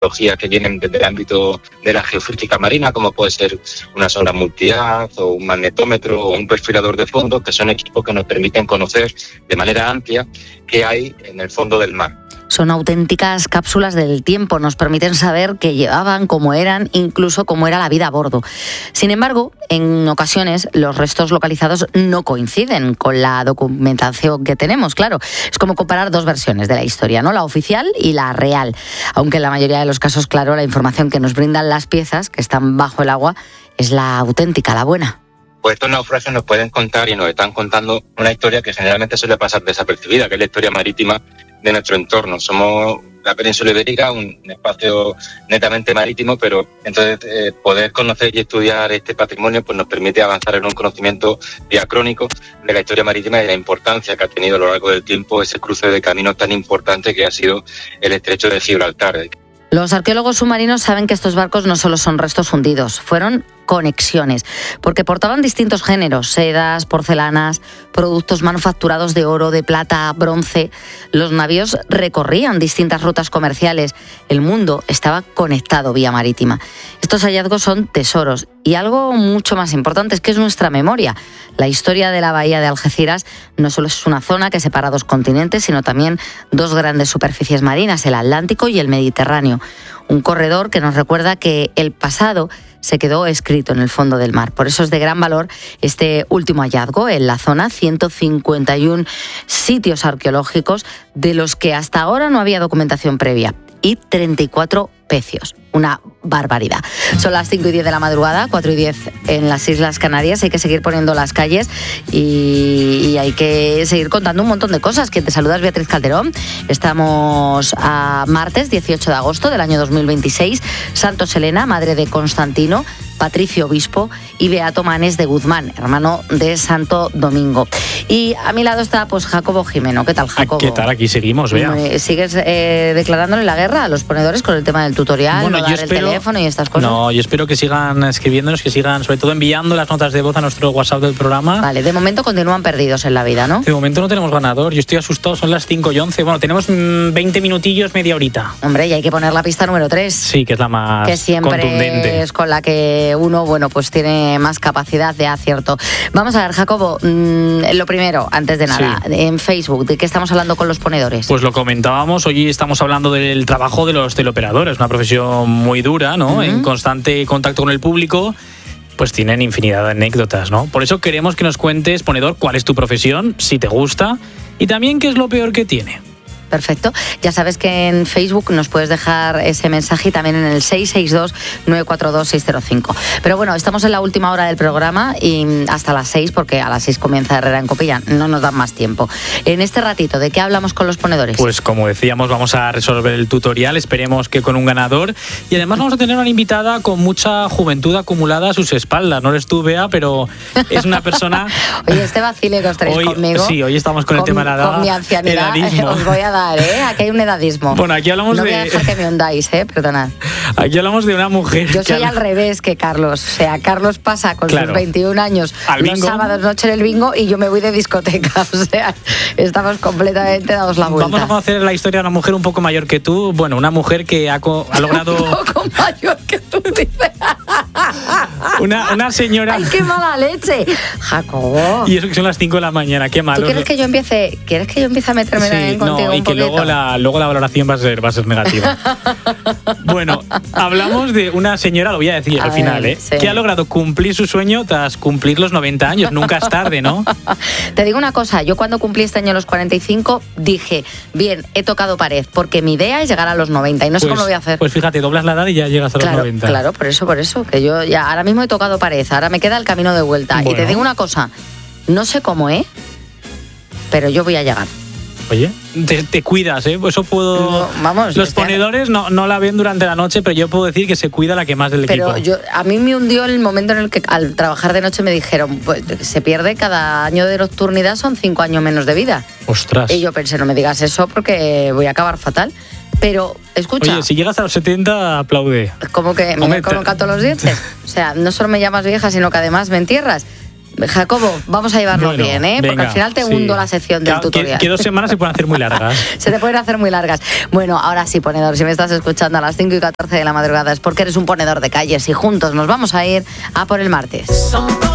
tecnologías que vienen desde el ámbito de la geofísica marina, como puede ser una sonda multihaz o un magnetómetro o un perfilador de fondo, que son equipos que nos permiten conocer de manera amplia qué hay en el fondo del mar. Son auténticas cápsulas del tiempo, nos permiten saber qué llevaban, cómo eran, incluso cómo era la vida a bordo. Sin embargo, en ocasiones los restos localizados no coinciden con la documentación que tenemos, claro. Es como comparar dos versiones de la historia, ¿no? La oficial y la real. Aunque en la mayoría de los casos, claro, la información que nos brindan las piezas que están bajo el agua es la auténtica, la buena. Pues estos naufragios nos pueden contar y nos están contando una historia que generalmente suele pasar desapercibida, que es la historia marítima de nuestro entorno. Somos la península ibérica, un espacio netamente marítimo, pero entonces poder conocer y estudiar este patrimonio pues nos permite avanzar en un conocimiento diacrónico de la historia marítima y la importancia que ha tenido a lo largo del tiempo ese cruce de caminos tan importante que ha sido el estrecho de Gibraltar. Los arqueólogos submarinos saben que estos barcos no solo son restos hundidos, fueron conexiones, porque portaban distintos géneros, sedas, porcelanas, productos manufacturados de oro, de plata, bronce. Los navíos recorrían distintas rutas comerciales. El mundo estaba conectado vía marítima. Estos hallazgos son tesoros y algo mucho más importante es que es nuestra memoria. La historia de la bahía de Algeciras no solo es una zona que separa dos continentes, sino también dos grandes superficies marinas, el Atlántico y el Mediterráneo. Un corredor que nos recuerda que el pasado se quedó escrito en el fondo del mar. Por eso es de gran valor este último hallazgo en la zona, 151 sitios arqueológicos de los que hasta ahora no había documentación previa y 34 pecios. Una barbaridad. Son las 5:10 de la madrugada, 4:10 en las Islas Canarias. Hay que seguir poniendo las calles y hay que seguir contando un montón de cosas. Quien te saluda es Beatriz Calderón. Estamos a martes 18 de agosto del año 2026. Santos Elena, madre de Constantino, Patricio Obispo y Beato Manes de Guzmán, hermano de Santo Domingo. Y a mi lado está pues Jacobo Jimeno. ¿Qué tal, Jacobo? ¿Qué tal? Aquí seguimos, Bea. ¿Sigues declarándole la guerra a los ponedores con el tema del tutorial, bueno, no dar el teléfono y estas cosas? No, yo espero que sigan escribiéndonos, que sigan sobre todo enviando las notas de voz a nuestro WhatsApp del programa. Vale, de momento continúan perdidos en la vida, ¿no? De momento no tenemos ganador, yo estoy asustado, son las 5:11. Bueno, tenemos 20 minutillos, media horita. Hombre, y hay que poner la pista número 3. Sí, que es la más que siempre contundente. Es con la que uno, bueno, pues tiene más capacidad de acierto. Vamos a ver, Jacobo, lo primero, antes de nada, Sí. en Facebook, ¿de qué estamos hablando con los ponedores? Pues lo comentábamos, hoy estamos hablando del trabajo de los teleoperadores, una profesión muy dura, ¿no? En constante contacto con el público, pues tienen infinidad de anécdotas, ¿no? Por eso queremos que nos cuentes, ponedor, cuál es tu profesión, si te gusta, y también qué es lo peor que tiene. Perfecto. Ya sabes que en Facebook nos puedes dejar ese mensaje y también en el 662-942-605. Pero bueno, estamos en la última hora del programa y hasta las 6, porque a las 6 comienza Herrera en Copilla. No nos dan más tiempo. En este ratito, ¿de qué hablamos con los ponedores? Pues como decíamos, vamos a resolver el tutorial, esperemos que con un ganador. Y además vamos a tener una invitada con mucha juventud acumulada a sus espaldas. No eres tú, Bea, pero es una persona... Oye, este vacile que os traéis conmigo... Sí, hoy estamos con el tema de la edad. Con mi ancianidad, os voy a dar, aquí hay un edadismo. Bueno, aquí hablamos no voy a dejar que me hundáis, perdonad. Aquí hablamos de una mujer... Yo soy al revés que Carlos. O sea, Carlos pasa con sus 21 años los sábados noche en el bingo y yo me voy de discoteca. O sea, estamos completamente dados la vuelta. Vamos a conocer la historia de una mujer un poco mayor que tú. Bueno, una mujer que ha logrado... Un poco mayor que tú, dices. Una señora... ¡Ay, qué mala leche! Jacobo. Y eso que son las 5 de la mañana, qué malo. ¿Tú quieres que yo empiece a meterme también contigo y un que poquito? luego la valoración va a ser negativa. Bueno, hablamos de una señora, lo voy a decir al final, sí. que ha logrado cumplir su sueño tras cumplir los 90 años. Nunca es tarde, ¿no? Te digo una cosa, yo cuando cumplí este año los 45 dije, bien, he tocado pared, porque mi idea es llegar a los 90 y no sé cómo lo voy a hacer. Pues fíjate, doblas la edad y ya llegas a los 90. Claro, por eso, que yo ya ahora mismo he tocado pared, ahora me queda el camino de vuelta. Bueno. Y te digo una cosa, no sé cómo, pero yo voy a llegar. Oye, te cuidas, eso puedo... No, vamos, los ponedores no la ven durante la noche, pero yo puedo decir que se cuida la que más del equipo. Pero a mí me hundió el momento en el que al trabajar de noche me dijeron, pues se pierde cada año de nocturnidad, son 5 años menos de vida. Ostras. Y yo pensé, no me digas eso porque voy a acabar fatal. Pero, escucha... Oye, si llegas a los 70, aplaude. Como que me colocan todos los dientes. O sea, no solo me llamas vieja, sino que además me entierras. Jacobo, vamos a llevarlo bien, ¿eh? Porque venga, al final te hundo la sección del tutorial. Que 2 semanas se pueden hacer muy largas. Se te pueden hacer muy largas. Bueno, ahora sí, ponedor, si me estás escuchando a las 5:14 de la madrugada es porque eres un ponedor de calles y juntos nos vamos a ir a por el martes.